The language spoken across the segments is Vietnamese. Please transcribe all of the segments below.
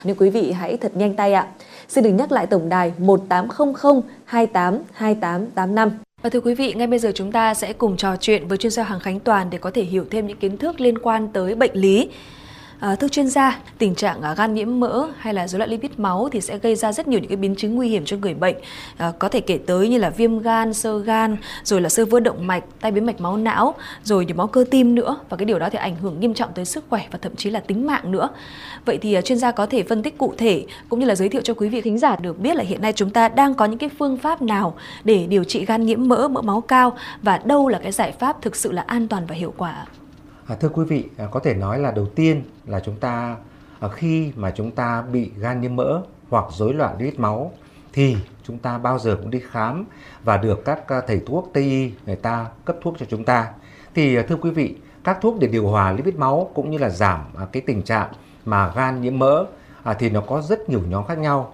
Nên quý vị hãy thật nhanh tay ạ. Xin đừng nhắc lại tổng đài 1800 28 2885. Và thưa quý vị, ngay bây giờ chúng ta sẽ cùng trò chuyện với chuyên gia Hoàng Khánh Toàn để có thể hiểu thêm những kiến thức liên quan tới bệnh lý. Thưa chuyên gia, tình trạng gan nhiễm mỡ hay là rối loạn lipid máu thì sẽ gây ra rất nhiều những cái biến chứng nguy hiểm cho người bệnh. Có thể kể tới như là viêm gan, xơ gan, rồi là xơ vữa động mạch, tai biến mạch máu não, rồi nhồi máu cơ tim nữa. Và cái điều đó thì ảnh hưởng nghiêm trọng tới sức khỏe và thậm chí là tính mạng nữa. Vậy thì chuyên gia có thể phân tích cụ thể cũng như là giới thiệu cho quý vị thính giả được biết là hiện nay chúng ta đang có những cái phương pháp nào để điều trị gan nhiễm mỡ, mỡ máu cao và đâu là cái giải pháp thực sự là an toàn và hiệu quả? Thưa quý vị, có thể nói là đầu tiên là chúng ta khi mà chúng ta bị gan nhiễm mỡ hoặc rối loạn lipid máu thì chúng ta bao giờ cũng đi khám và được các thầy thuốc Tây y người ta cấp thuốc cho chúng ta. Thì thưa quý vị, các thuốc để điều hòa lipid máu cũng như là giảm cái tình trạng mà gan nhiễm mỡ thì nó có rất nhiều nhóm khác nhau.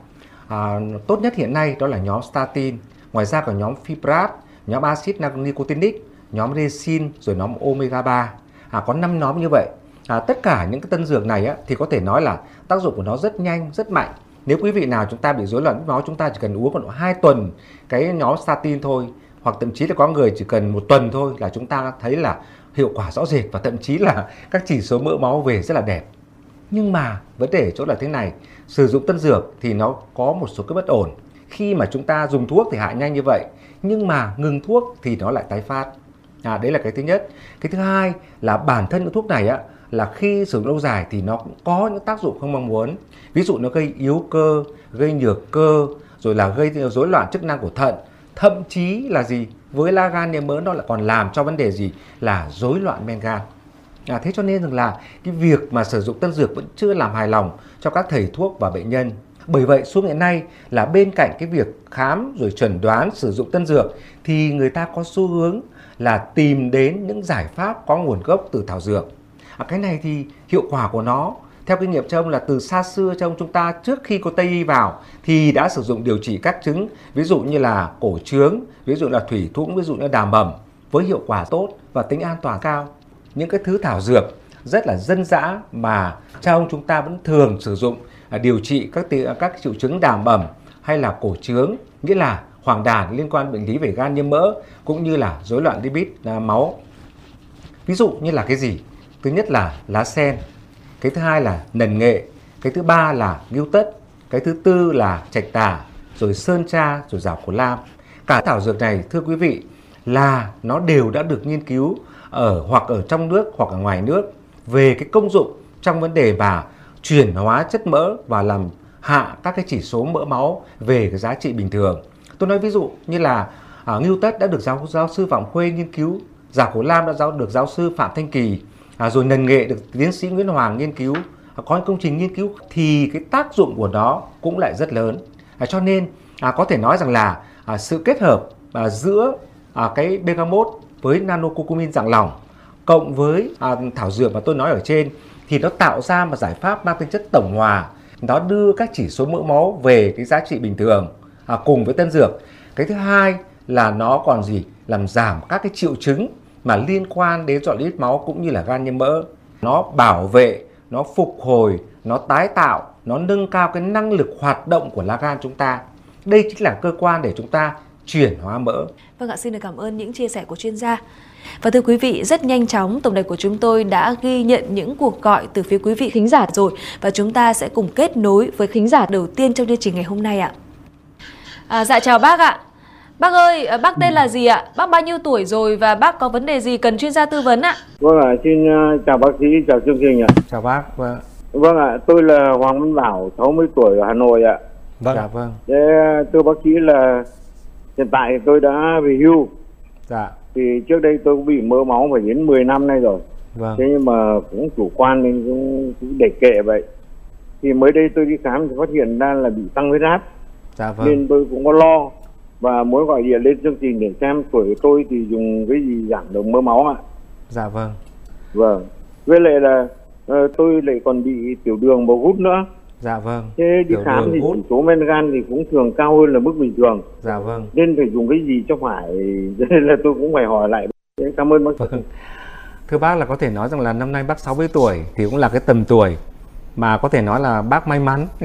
Tốt nhất hiện nay đó là nhóm statin, ngoài ra còn nhóm fibrat, nhóm axit nicotinic, nhóm resin, rồi nhóm omega 3. Có 5 nhóm như vậy. Tất cả những cái tân dược này thì có thể nói là tác dụng của nó rất nhanh, rất mạnh. Nếu quý vị nào chúng ta bị rối loạn lipid máu, chúng ta chỉ cần uống khoảng 2 tuần cái nhóm statin thôi, hoặc thậm chí là có người chỉ cần 1 tuần thôi là chúng ta thấy là hiệu quả rõ rệt và thậm chí là các chỉ số mỡ máu về rất là đẹp. Nhưng mà vấn đề chỗ là thế này, sử dụng tân dược thì nó có một số cái bất ổn. Khi mà chúng ta dùng thuốc thì hạ nhanh như vậy, nhưng mà ngừng thuốc thì nó lại tái phát. Đấy là cái thứ nhất. Cái thứ hai là bản thân những thuốc này là khi sử dụng lâu dài thì nó cũng có những tác dụng không mong muốn. Ví dụ nó gây yếu cơ, gây nhược cơ, rồi là gây rối loạn chức năng của thận. Thậm chí là gì? Với lá gan nhiễm mỡ nó lại còn làm cho vấn đề gì? Là rối loạn men gan. Thế cho nên rằng là cái việc mà sử dụng tân dược vẫn chưa làm hài lòng cho các thầy thuốc và bệnh nhân. Bởi vậy xuống hiện nay là bên cạnh cái việc khám rồi chẩn đoán sử dụng tân dược thì người ta có xu hướng là tìm đến những giải pháp có nguồn gốc từ thảo dược. Cái này thì hiệu quả của nó theo kinh nghiệm trong là từ xa xưa trong chúng ta trước khi có Tây y vào thì đã sử dụng điều trị các chứng, ví dụ như là cổ trướng, ví dụ là thủy thủng, ví dụ như đàm bẩm với hiệu quả tốt và tính an toàn cao. Những cái thứ thảo dược rất là dân dã mà trong chúng ta vẫn thường sử dụng điều trị các triệu chứng đàm bẩm hay là cổ trướng, nghĩa là hoàng đàn liên quan bệnh lý về gan nhiễm mỡ cũng như là rối loạn lipid máu. Ví dụ như là cái gì? Thứ nhất là lá sen, cái thứ hai là nần nghệ, cái thứ ba là ngưu tất, cái thứ tư là trạch tả, rồi sơn tra, rồi giảo cổ lam. Cả thảo dược này thưa quý vị là nó đều đã được nghiên cứu hoặc ở trong nước hoặc ở ngoài nước về cái công dụng trong vấn đề mà chuyển hóa chất mỡ và làm hạ các cái chỉ số mỡ máu về cái giá trị bình thường. Tôi nói ví dụ như là ngưu tất đã được giáo sư Phạm Khuê nghiên cứu, giảo cổ lam đã được giáo sư Phạm Thanh Kỳ, rồi nần nghệ được tiến sĩ Nguyễn Hoàng nghiên cứu. Có những công trình nghiên cứu thì cái tác dụng của nó cũng lại rất lớn. Cho nên có thể nói rằng là sự kết hợp giữa cái bergamot với nanocucumin dạng lỏng cộng với thảo dược mà tôi nói ở trên thì nó tạo ra một giải pháp mang tính chất tổng hòa. Nó đưa các chỉ số mỡ máu về cái giá trị bình thường cùng với tân dược. Cái thứ hai là nó còn gì? Làm giảm các cái triệu chứng mà liên quan đến rối loạn lipid máu cũng như là gan nhiễm mỡ. Nó bảo vệ, nó phục hồi, nó tái tạo, nó nâng cao cái năng lực hoạt động của lá gan chúng ta. Đây chính là cơ quan để chúng ta chuyển hóa mỡ. Vâng ạ, xin được cảm ơn những chia sẻ của chuyên gia. Và thưa quý vị, rất nhanh chóng tổng đài của chúng tôi đã ghi nhận những cuộc gọi từ phía quý vị khán giả rồi và chúng ta sẽ cùng kết nối với khán giả đầu tiên trong chương trình ngày hôm nay ạ. Dạ chào bác ạ. Bác ơi, bác tên là gì ạ? Bác bao nhiêu tuổi rồi và bác có vấn đề gì cần chuyên gia tư vấn ạ? Vâng ạ, xin chào bác sĩ, chào chương trình ạ. Chào bác. Vâng ạ, tôi là Hoàng Văn Bảo, 60 tuổi ở Hà Nội ạ. Vâng. Dạ vâng. Thưa bác sĩ là hiện tại tôi đã về hưu. Dạ. Thì trước đây tôi cũng bị mỡ máu phải đến 10 năm nay rồi. Vâng. Thế nhưng mà cũng chủ quan nên cũng để kệ vậy. Thì mới đây tôi đi khám thì phát hiện ra là bị tăng huyết áp. Dạ vâng. Nên tôi cũng có lo và muốn gọi điện lên chương trình để xem tuổi của tôi thì dùng cái gì giảm được mỡ máu ạ. Dạ vâng. Vâng. Với lại là tôi lại còn bị tiểu đường và gút nữa. Dạ vâng. Thế đi khám thì chỉ số men gan thì cũng thường cao hơn là mức bình thường. Dạ vâng. Nên phải dùng cái gì cho phải, nên là tôi cũng phải hỏi lại. Cảm ơn bác sĩ. Vâng. Thưa bác là có thể nói rằng là năm nay bác 60 tuổi thì cũng là cái tầm tuổi mà có thể nói là bác may mắn